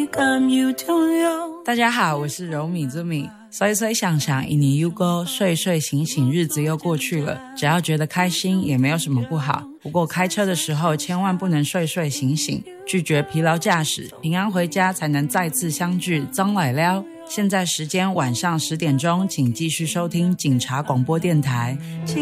大家好，我是柔米之米。衰衰想想一年又过，睡睡醒醒日子又过去了，只要觉得开心也没有什么不好。不过开车的时候千万不能睡睡醒醒，拒绝疲劳驾驶，平安回家才能再次相聚。张来了，现在时间晚上10点钟，请继续收听警察广播电台。